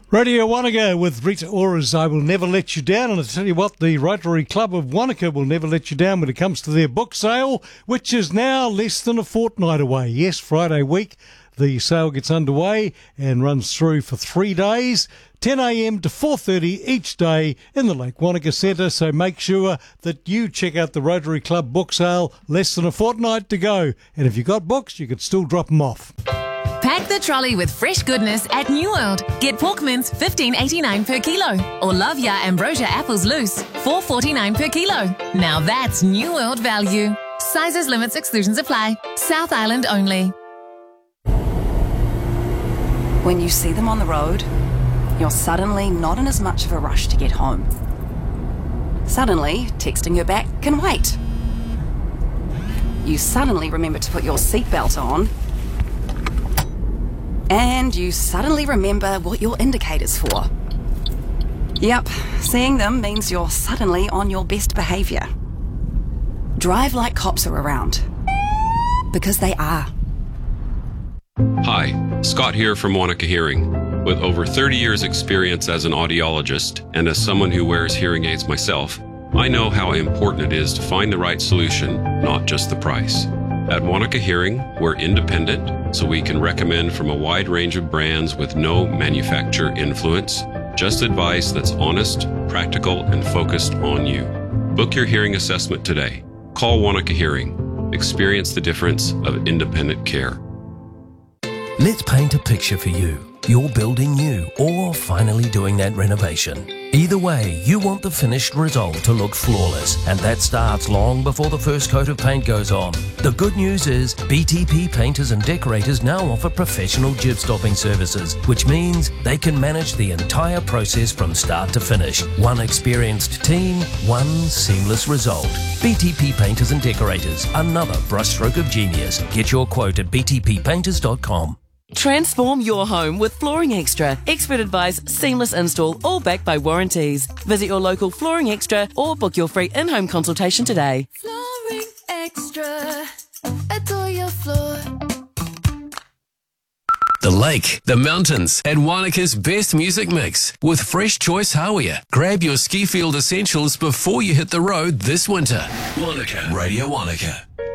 Radio Wanaka with Rita Ora's I Will Never Let You Down. And I tell you what, the Rotary Club of Wanaka will never let you down when it comes to their book sale, which is now less than a fortnight away. Yes, Friday week, the sale gets underway and runs through for 3 days, 10 a.m. to 4:30 each day in the Lake Wanaka Centre. So make sure that you check out the Rotary Club book sale, less than a fortnight to go. And if you've got books, you could still drop them off. Pack the trolley with fresh goodness at New World. Get pork mince $15.89 per kilo, or love ya ambrosia apples loose $4.49 per kilo. Now that's New World value. Sizes, limits, exclusions apply. South Island only. When you see them on the road, you're suddenly not in as much of a rush to get home. Suddenly, texting her back can wait. You suddenly remember to put your seatbelt on. And you suddenly remember what your indicator's for. Yep, seeing them means you're suddenly on your best behaviour. Drive like cops are around. Because they are. Hi, Scott here from Wanaka Hearing. With over 30 years experience as an audiologist and as someone who wears hearing aids myself, I know how important it is to find the right solution, not just the price. At Wanaka Hearing, we're independent, so we can recommend from a wide range of brands with no manufacturer influence, just advice that's honest, practical, and focused on you. Book your hearing assessment today. Call Wanaka Hearing. Experience the difference of independent care. Let's paint a picture for you. You're building new or finally doing that renovation. Either way, you want the finished result to look flawless, and that starts long before the first coat of paint goes on. The good news is BTP Painters and Decorators now offer professional jib stopping services, which means they can manage the entire process from start to finish. One experienced team, one seamless result. BTP Painters and Decorators, another brushstroke of genius. Get your quote at btppainters.com. Transform your home with Flooring Extra. Expert advice, seamless install, all backed by warranties. Visit your local Flooring Extra or book your free in-home consultation today. Flooring Extra. Adore your floor. The lake, the mountains, and Wanaka's best music mix with Fresh Choice Hawea. Grab your ski field essentials before you hit the road this winter. Wanaka, Radio Wanaka.